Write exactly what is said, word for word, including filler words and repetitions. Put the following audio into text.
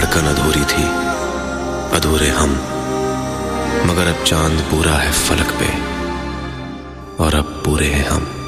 धड़कन अधूरी थी, अधूरे हम, मगर अब चांद पूरा है फलक पे और अब पूरे हैं हम।